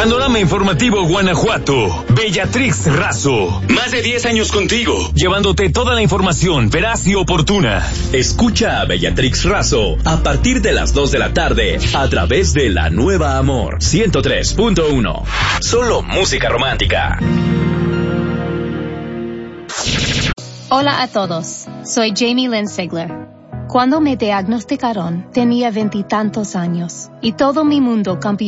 Panorama Informativo Guanajuato. Bellatrix Razo. Más de 10 años contigo, llevándote toda la información veraz y oportuna. Escucha a Bellatrix Razo a partir de las 2 de la tarde a través de La Nueva Amor 103.1. Solo música romántica. Hola a todos, soy Jamie Lynn Sigler. Cuando me diagnosticaron, tenía 20 y tantos años y todo mi mundo cambió.